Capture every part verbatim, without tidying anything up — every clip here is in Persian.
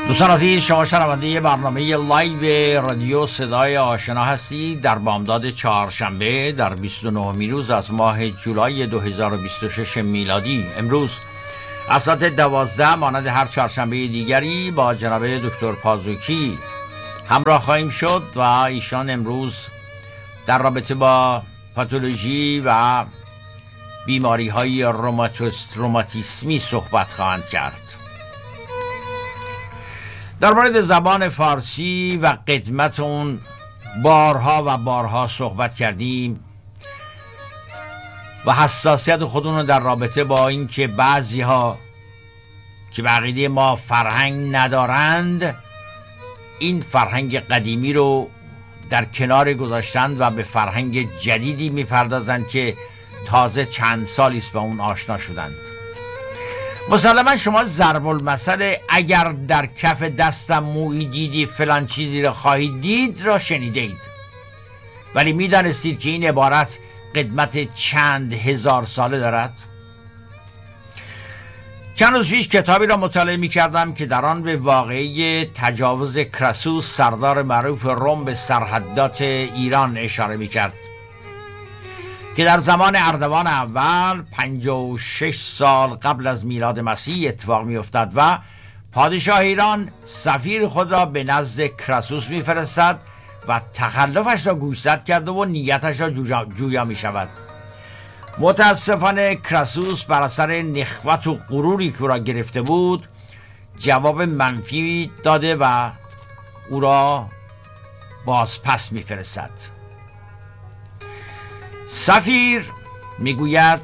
دوستان عزیز، شما شنونده برنامه لایو رادیو صدای آشنا هستید در بامداد چهارشنبه در بیست و نهمین روز از ماه جولای دو هزار و بیست و شش میلادی. امروز از ساعت دوازده مانند هر چهارشنبه دیگری با جناب دکتر پازوکی همراه خواهیم شد و ایشان امروز در رابطه با پاتولوژی و بیماری های روماتیسمی صحبت خواهند کرد. در مورد زبان فارسی و قدمت اون بارها و بارها صحبت کردیم و حساسیت خودمون در رابطه با اینکه بعضی ها که به عقیده ما فرهنگ ندارند این فرهنگ قدیمی رو در کنار گذاشتند و به فرهنگ جدیدی میپردازند که تازه چند سالی است با اون آشنا شدند. مسلما شما ضرب المثل اگر در کف دستم مویی دیدی فلان چیزی را خواهید دید را شنیده اید، ولی میدانستید که این عبارت قدمت چند هزار ساله دارد؟ چند روز پیش کتابی را مطالعه می کردم که در آن به واقعه تجاوز کراسوس سردار معروف روم به سرحدات ایران اشاره می کرد که در زمان اردوان اول پنجاه و شش سال قبل از میلاد مسیح اتفاق می افتد و پادشاه ایران سفیر خود را به نزد کراسوس می فرستد و تخلفش را گوشزد کرده و نیتش را جویا, جویا می شود. متاسفانه کراسوس بر اثر نخوت و غروری که او را گرفته بود جواب منفی داده و او را باز پس می فرستد. سفیر میگوید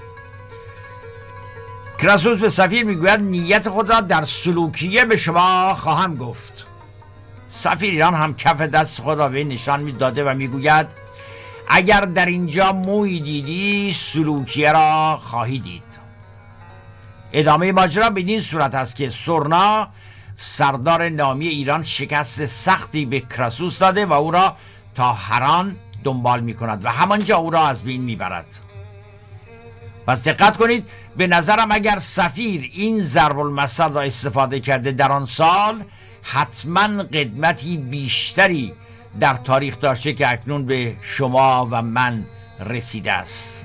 کراسوس به سفیر میگوید نیت خود را در سلوکیه به شما خواهم گفت. سفیر ایران هم کف دست خود را به نشان میداده و میگوید اگر در اینجا مویی دیدی سلوکیه را خواهی دید. ادامه ماجرا بدین صورت است که سورنا سردار نامی ایران شکست سختی به کراسوس داده و او را تا هران دنبال می کند و همانجا او را از بین می برد. پس دقت کنید، به نظرم اگر سفیر این ضرب المثل را استفاده کرده در آن سال حتما قدمتی بیشتری در تاریخ داشته که اکنون به شما و من رسیده است.